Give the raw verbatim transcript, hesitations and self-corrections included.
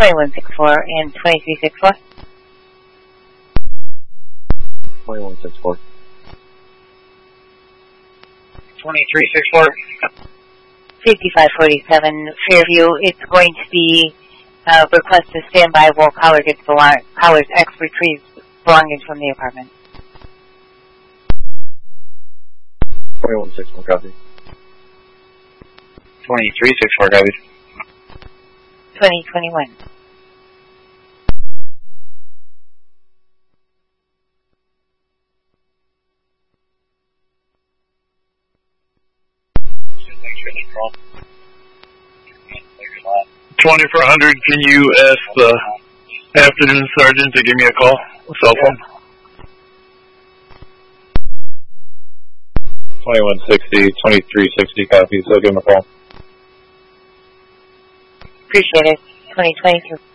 twenty-one sixty-four and twenty-three sixty-four. twenty-one sixty-four. twenty-three sixty-four. fifty-five forty-seven Fairview. It's going to be uh, request to stand by while caller gets belong caller's ex retrieves belongings from the apartment. twenty-one sixty-four, copy. twenty-three sixty-four, copy. twenty twenty-one. twenty-four hundred, can you ask the afternoon sergeant to give me a call? A cell phone? twenty-one sixty, twenty-three sixty, copy, so give him a call. Appreciate it. twenty twenty-two.